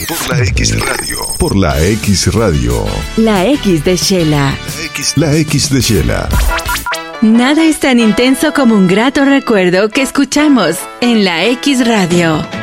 Por la X Radio. Por la X Radio. La X de Shela. La X de Shela. Nada es tan intenso como un grato recuerdo que escuchamos en la X Radio.